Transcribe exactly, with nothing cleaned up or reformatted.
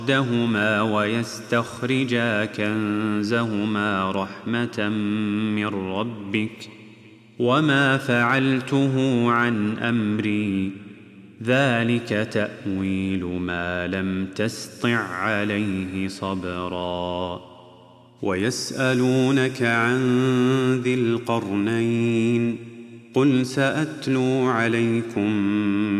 رَدَّهُمَا وَيَسْتَخْرِجَا كَنزَهُمَا رَحْمَةً مِّن رَّبِّكَ وَمَا فَعَلْتُهُ عَنْ أَمْرِي ذَلِكَ تَأْوِيلُ مَا لَمْ تَسْطِع عَّلَيْهِ صَبْرًا وَيَسْأَلُونَكَ عَنْ ذِي الْقَرْنَيْنِ قُلْ سَأَتْلُو عَلَيْكُمْ